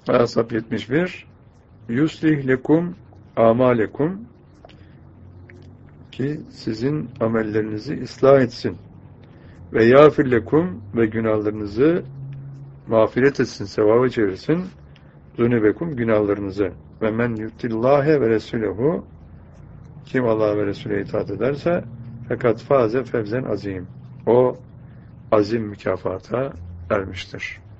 Asap 71 yuslih lekum amalekum ki sizin amellerinizi ıslah etsin. Ve yâfir lekum ve günahlarınızı mağfiret etsin, sevaba çevirsin. Zünebekum günahlarınızı. Ve men yutillâhe ve resûlehu kim Allah ve Resulü'ne itaat ederse fakat faze fevzen azim. O azim mükafata ermiştir.